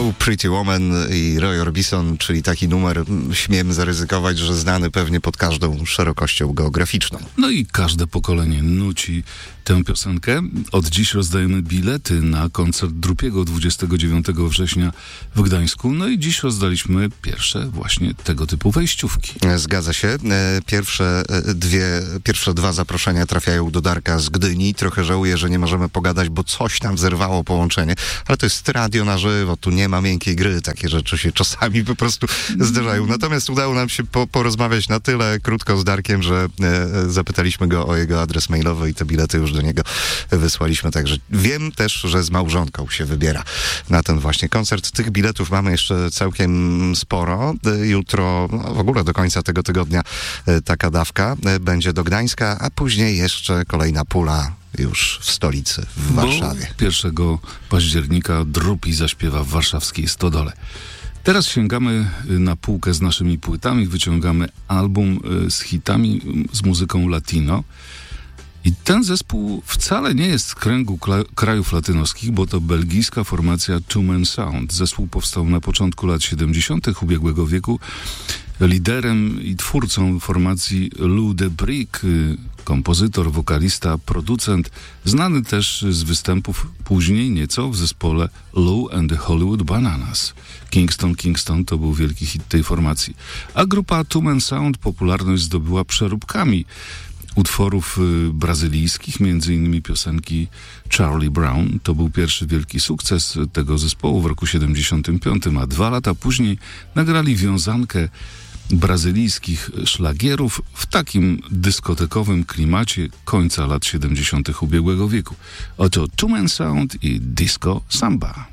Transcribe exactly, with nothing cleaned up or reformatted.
Oh Pretty Woman i Roy Orbison, czyli taki numer, śmiem zaryzykować, że znany pewnie pod każdą szerokością geograficzną. No i każde pokolenie nuci tę piosenkę. Od dziś rozdajemy bilety na koncert Drupiego dwudziestego dziewiątego września w Gdańsku. No i dziś rozdaliśmy pierwsze właśnie tego typu wejściówki. Zgadza się. Pierwsze dwie, pierwsze dwa zaproszenia trafiają do Darka z Gdyni. Trochę żałuję, że nie możemy pogadać, bo coś tam zerwało połączenie. Ale to jest radio na żywo, tu nie ma miękkiej gry. Takie rzeczy się czasami po prostu zdarzają. Natomiast udało nam się po, porozmawiać na tyle krótko z Darkiem, że e, zapytaliśmy go o jego adres mailowy i te bilety już do niego wysłaliśmy. Także wiem też, że z małżonką się wybiera na ten właśnie koncert. Tych biletów mamy jeszcze całkiem sporo. Jutro, no w ogóle do końca tego tygodnia taka dawka będzie do Gdańska, a później jeszcze kolejna pula już w stolicy, w Warszawie. Bo pierwszego października Drupi zaśpiewa w warszawskiej Stodole. Teraz sięgamy na półkę z naszymi płytami, wyciągamy album z hitami, z muzyką latino. I ten zespół wcale nie jest z kręgu kla- krajów latynoskich, bo to belgijska formacja Two Man Sound. Zespół powstał na początku lat siedemdziesiątych ubiegłego wieku. Liderem i twórcą formacji Lou de Brick, kompozytor, wokalista, producent, znany też z występów później nieco w zespole Lou and the Hollywood Bananas. Kingston, Kingston to był wielki hit tej formacji. A grupa Two Man Sound popularność zdobyła przeróbkami utworów y, brazylijskich, między innymi piosenki Charlie Brown. To był pierwszy wielki sukces tego zespołu w roku siedemdziesiątym piątym, a dwa lata później nagrali wiązankę brazylijskich szlagierów w takim dyskotekowym klimacie końca lat siedemdziesiątych ubiegłego wieku. Oto Two Man Sound i Disco Samba.